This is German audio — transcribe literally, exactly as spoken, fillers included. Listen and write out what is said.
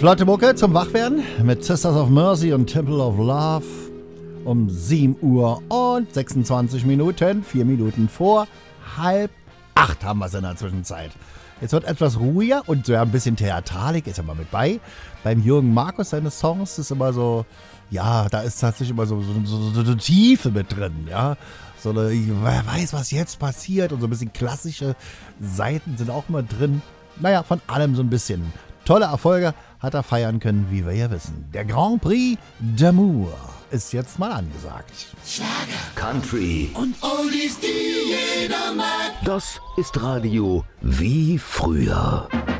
Flotte Mucke zum Wachwerden mit Sisters of Mercy und Temple of Love um sieben Uhr und sechsundzwanzig Minuten, vier Minuten vor halb acht haben wir es in der Zwischenzeit. Jetzt wird etwas ruhiger und so ein bisschen Theatralik ist immer mit bei. Beim Jürgen Markus, seine Songs ist immer so, ja, da ist tatsächlich immer so, so, so, so eine Tiefe mit drin, ja. So eine, wer weiß, was jetzt passiert und so ein bisschen klassische Seiten sind auch immer drin. Naja, von allem so ein bisschen. Tolle Erfolge hat er feiern können, wie wir ja wissen. Der Grand Prix d'Amour ist jetzt mal angesagt. Schlager, Country und Oldies, die jeder mag. Das ist Radio wie früher.